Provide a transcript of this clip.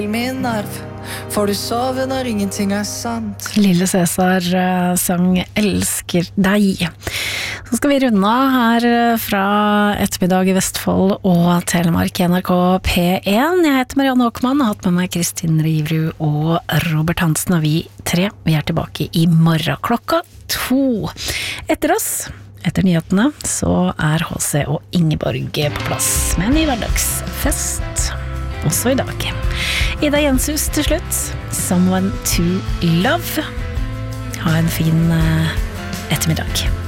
Min nerv, får du sove når ingenting sant? Lille Cæsar sang Elsker deg. Så skal vi runde av her fra ettermiddag i Vestfold og Telemark NRK P1. Jeg heter Marianne Åkman, har hatt med meg Kristin Rivrud og Robert Hansen, og vi tre, vi tilbake i morgen 2:00. Etter oss, etter nyhetene, så H.C. og Ingeborg på plass med en ny hverdagsfest, også i dag. Ida Jenshus til slutt, Someone to Love. Ha en fin ettermiddag.